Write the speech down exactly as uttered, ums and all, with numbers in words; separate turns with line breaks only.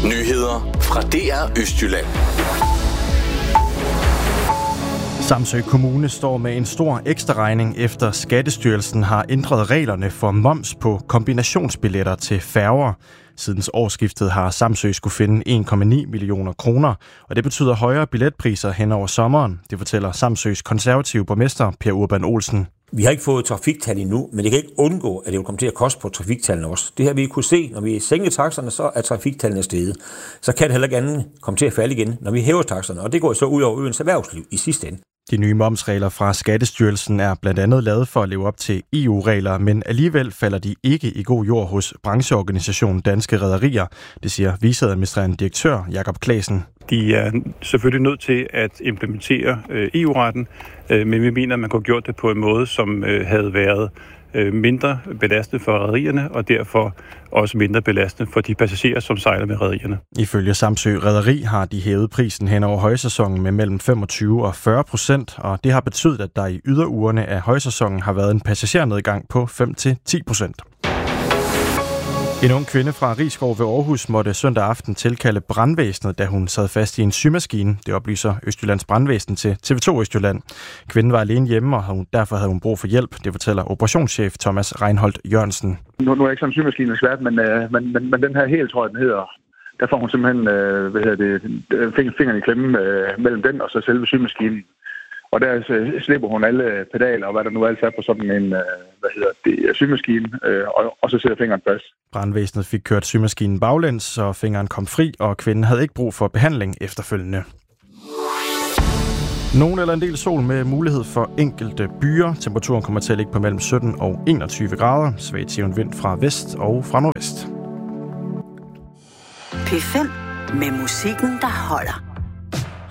Nyheder fra D R Østjylland.
Samsø Kommune står med en stor ekstraregning efter Skattestyrelsen har ændret reglerne for moms på kombinationsbilletter til færger. Siden årsskiftet har Samsø skulle finde en komma ni millioner kroner, og det betyder højere billetpriser hen over sommeren. Det fortæller Samsøs konservative borgmester Per Urban Olsen.
Vi har ikke fået trafiktal endnu, men det kan ikke undgå, at det vil komme til at koste på trafiktallene også. Det her vi kunne se, når vi sænker taksterne, så er trafiktallene steget. Så kan det heller ikke andet komme til at falde igen, når vi hæver taksterne, og det går så ud over øens erhvervsliv i sidste ende.
De nye momsregler fra Skattestyrelsen er blandt andet lavet for at leve op til E U-regler, men alligevel falder de ikke i god jord hos brancheorganisationen Danske Rederier. Det siger viceadministrerende direktør Jakob Claesen.
De er selvfølgelig nødt til at implementere E U-retten, men vi mener, at man kunne have gjort det på en måde, som havde været mindre belastende for rederierne, og derfor også mindre belastende for de passagerer, som sejler med rederierne.
Ifølge Samsø Rederi har de hævet prisen hen over højsæsonen med mellem femogtyve og fyrre procent, og det har betydet, at der i yderugerne af højsæsonen har været en passagernedgang på fem til ti procent. En ung kvinde fra Risskov ved Aarhus måtte søndag aften tilkalde brandvæsenet, da hun sad fast i en symaskine. Det oplyser Østjyllands Brandvæsen til T V to Østjylland. Kvinden var alene hjemme, og derfor havde hun brug for hjælp. Det fortæller operationschef Thomas Reinholdt Jørgensen.
Nu, nu er jeg ikke sådan en symaskine svært, men, øh, men, men, men den her helt, tror jeg, den hedder. Der får hun simpelthen øh, hvad hedder det, fingeren i klemme øh, mellem den og så selve symaskinen. Og der så slipper hun alle pedaler og hvad der nu alt er på sådan en hvad hedder det, symaskine, og, og så sidder fingeren fast.
Brandvæsenet fik kørt symaskinen baglæns, så fingeren kom fri, og kvinden havde ikke brug for behandling efterfølgende. Nogen eller en del sol med mulighed for enkelte byer. Temperaturen kommer til at ligge på mellem sytten og enogtyve grader. Svag til vind fra vest og fra nordvest.
P fem med musikken, der holder.